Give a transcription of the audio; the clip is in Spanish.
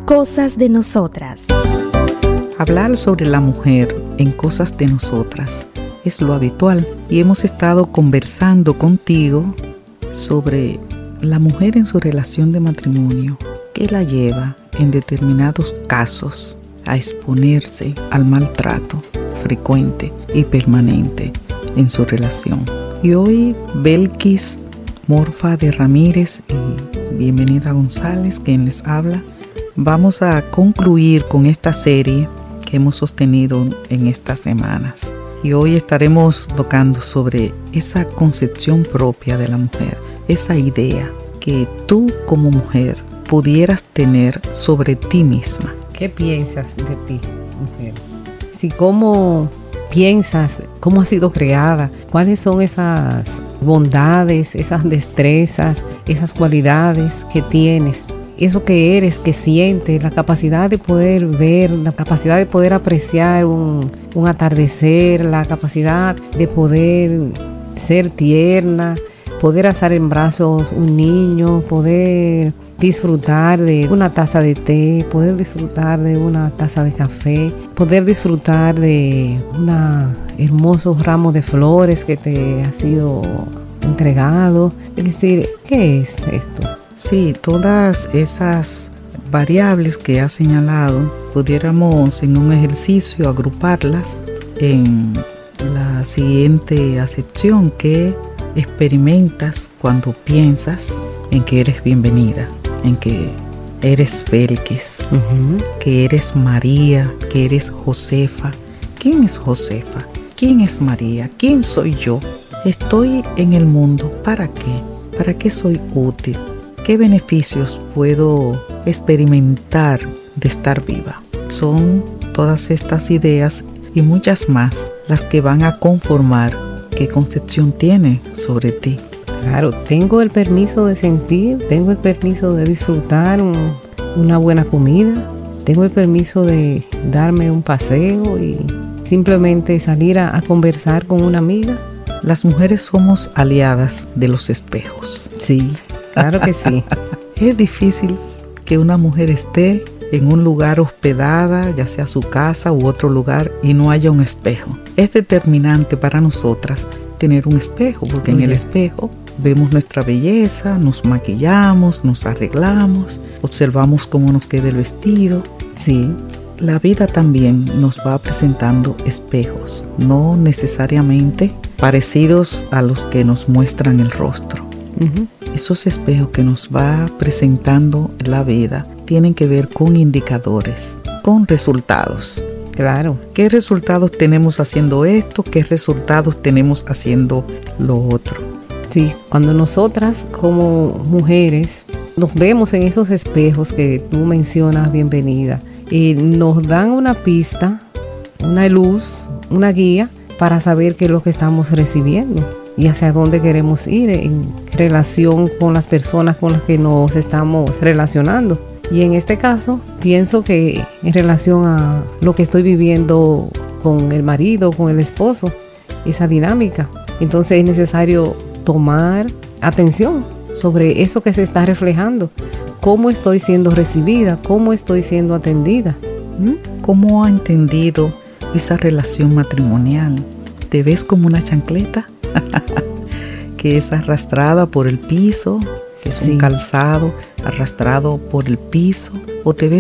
Cosas de nosotras. Hablar sobre la mujer en Cosas de nosotras es lo habitual y hemos estado conversando contigo sobre la mujer en su relación de matrimonio, que la lleva en determinados casos a exponerse al maltrato frecuente y permanente en su relación. Y hoy Belkis Morfa de Ramírez y Bienvenida González, quien les habla, vamos a concluir con esta serie que hemos sostenido en estas semanas. Y hoy estaremos tocando sobre esa concepción propia de la mujer, esa idea que tú como mujer pudieras tener sobre ti misma. ¿Qué piensas de ti, mujer? Si cómo piensas, cómo has sido creada, cuáles son esas bondades, esas destrezas, esas cualidades que tienes, eso que eres, que sientes, la capacidad de poder ver, la capacidad de poder apreciar un atardecer, la capacidad de poder ser tierna, poder alzar en brazos un niño, poder disfrutar de una taza de té, poder disfrutar de una taza de café, poder disfrutar de un hermoso ramo de flores que te ha sido entregado. Es decir, ¿qué es esto? Sí, todas esas variables que has señalado, pudiéramos en un ejercicio agruparlas en la siguiente acepción que experimentas cuando piensas en que eres bienvenida, en que eres Belkis, que eres María, que eres Josefa. ¿Quién es Josefa? ¿Quién es María? ¿Quién soy yo? Estoy en el mundo. ¿Para qué? ¿Para qué soy útil? ¿Qué beneficios puedo experimentar de estar viva? Son todas estas ideas y muchas más las que van a conformar qué concepción tiene sobre ti. Claro, tengo el permiso de sentir, tengo el permiso de disfrutar una buena comida, tengo el permiso de darme un paseo y simplemente salir a conversar con una amiga. Las mujeres somos aliadas de los espejos. Sí, claro que sí. Es difícil que una mujer esté en un lugar hospedada, ya sea su casa u otro lugar, y no haya un espejo. Es determinante para nosotras tener un espejo, porque en el espejo vemos nuestra belleza, nos maquillamos, nos arreglamos, observamos cómo nos queda el vestido. Sí. La vida también nos va presentando espejos, no necesariamente parecidos a los que nos muestran el rostro. Esos espejos que nos va presentando la vida tienen que ver con indicadores, con resultados. Claro. ¿Qué resultados tenemos haciendo esto? ¿Qué resultados tenemos haciendo lo otro? Sí, cuando nosotras como mujeres nos vemos en esos espejos que tú mencionas, Bienvenida, nos dan una pista, una luz, una guía para saber qué es lo que estamos recibiendo y hacia dónde queremos ir en relación con las personas con las que nos estamos relacionando. Y en este caso, pienso que en relación a lo que estoy viviendo con el marido, con el esposo, esa dinámica, entonces es necesario tomar atención sobre eso que se está reflejando. ¿Cómo estoy siendo recibida? ¿Cómo estoy siendo atendida? ¿Cómo ha entendido esa relación matrimonial? ¿Te ves como una chancleta que es arrastrada por el piso, que es un calzado arrastrado por el piso? ¿O te ves